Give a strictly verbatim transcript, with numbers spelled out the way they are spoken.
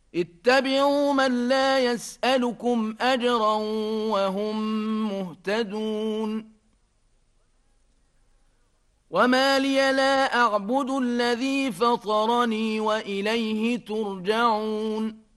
اتبعوا من لا يسألكم أجرا وهم مهتدون. وما لي لا أعبد الذي فطرني وإليه ترجعون.